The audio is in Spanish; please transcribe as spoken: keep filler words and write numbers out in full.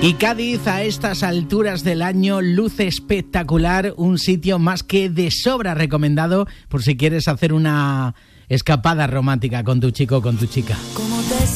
Y Cádiz, a estas alturas del año, luce espectacular, un sitio más que de sobra recomendado por si quieres hacer una escapada romántica con tu chico o con tu chica.